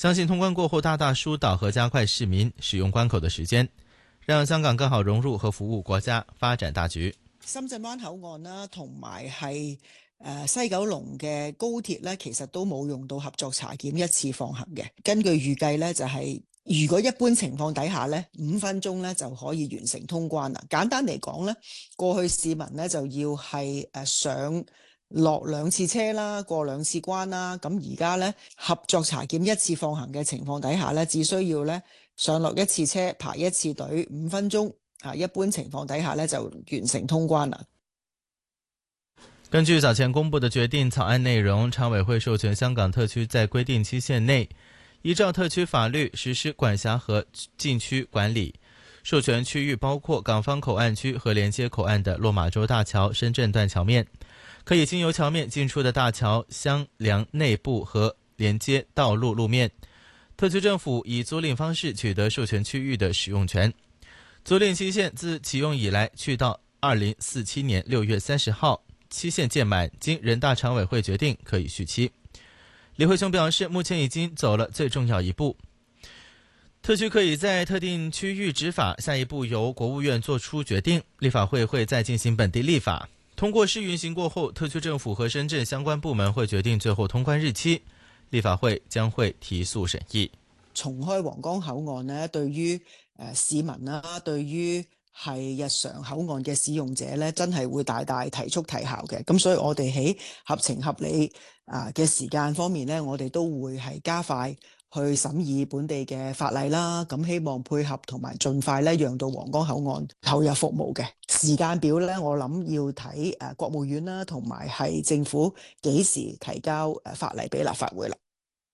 相信通关过后大大疏导和加快市民使用關口的時間，讓香港更好融入和服務國家發展大局。 深圳灣口岸啦，同埋係西九龍嘅高鐵咧，其實都冇用到合作查檢一次放行嘅。根據預計咧，就係如果一般情況底下咧，5分鐘咧就可以完成通關啦。簡單嚟講咧，過去市民咧就要係上落2次車啦，過2次關啦。咁而家咧合作查檢一次放行嘅情況底下咧，只需要咧上落1次車，排1次隊5分鐘。一般情況底下呢，就完成通關了。 根據早前公布的決定草案內容，常委會授權香港特區在規定期限內依照特區法律實施管轄和禁區管理，授權區域包括港方口岸區和連接口岸的落馬洲大橋、深圳段橋面，可以經由橋面進出的大橋箱梁內部和連接道路路面。特區政府以租賃方式取得授權區域的使用權。租賃期限自啟用以來去到2047年6月30號，期限屆滿，經人大常委會決定可以續期。李慧瓊表示，目前已經走了最重要一步，特區可以在特定區域執法，下一步由國務院作出決定，立法會會再進行本地立法。通過試運行過後，特區政府和深圳相關部門會決定最後通關日期，立法會將會提速審議。 重開皇崗口岸呢，對於市民啦，對於係日常口岸嘅使用者咧，真係會大大提速提效嘅。咁所以我哋喺合情合理嘅時間方面咧，我哋都會係加快去審議本地嘅法例啦。咁希望配合同埋盡快咧，讓到皇崗口岸投入服務嘅時間表咧，我諗要睇國務院啦，同埋係政府幾時提交法例俾立法會啦。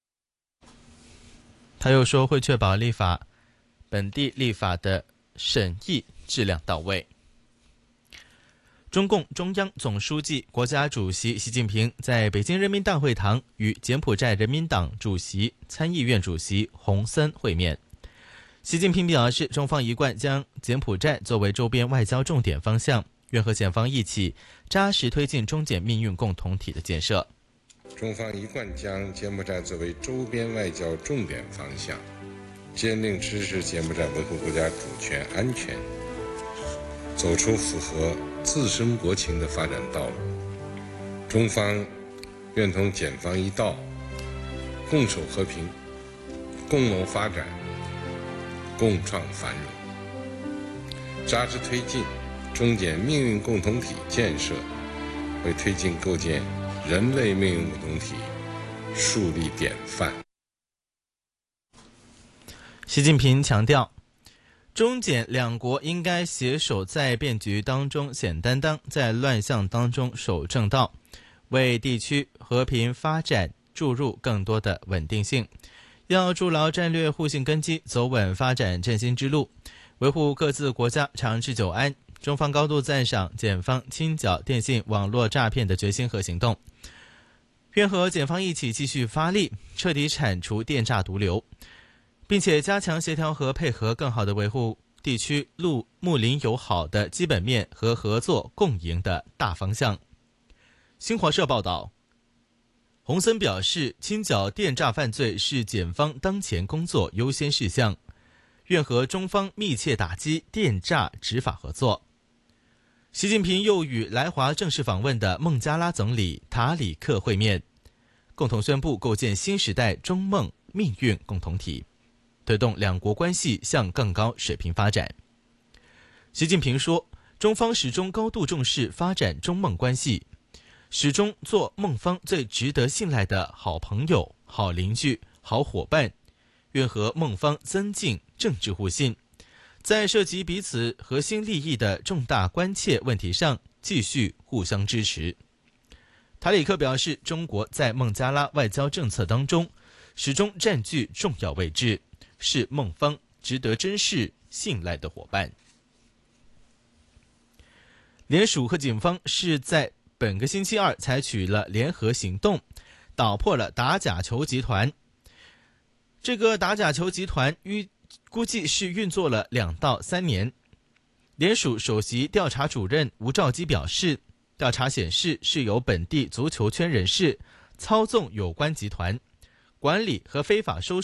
他又說會確保本地立法的審議質量到位。中共中央總書記、國家主席習近平在北京人民大會堂與柬埔寨人民黨主席、參議院主席洪森會面。習近平表示，中方一貫將柬埔寨作為周邊外交重點方向，願和柬方一起扎實推進中柬命運共同體的建設。 中方一貫將柬埔寨作為周邊外交重點方向，堅定支持柬埔寨維護國家主權安全，走出符合自身國情的發展道路。中方願同柬方一道，共守和平，共謀發展，共創繁榮，扎實推進中柬命運共同體建設，為推進構建人類命運共同體樹立典範。 習近平強調，中柬兩國應該攜手在變局當中顯擔當，在亂象當中守正道，為地區和平發展注入更多的穩定性。要築牢戰略互信根基，走穩發展振興之路，維護各自國家長治久安。中方高度讚賞柬方清剿電信網絡詐騙的決心和行動，願和柬方一起繼續發力，徹底鏟除電詐毒瘤，並且加強協調和配合，更好地維護地區睦鄰友好的基本面和合作共贏的大方向。新華社報道，洪森表示，清剿電詐犯罪是柬方當前工作優先事項，願和中方密切打擊電詐執法合作。習近平又與來華正式訪問的孟加拉總理塔里克會面，共同宣布構建新時代中孟命運共同體，推動兩國關係向更高水平發展。習近平說，中方始終高度重視發展中孟關係，始終做孟方最值得信賴的好朋友、好鄰居、好夥伴，願和孟方增進政治互信，在涉及彼此核心利益的重大關切問題上繼續互相支持。塔里克表示，中國在孟加拉外交政策當中始終佔據重要位置，是孟方值得珍視信賴的夥伴。聯署和警方是在本個星期二採取了聯合行動，搗破了打假球集團。這個打假球集團估計是運作了2到3年。聯署首席調查主任吳兆基表示，調查顯示是由本地足球圈人士操縱有關集團，管理和非法收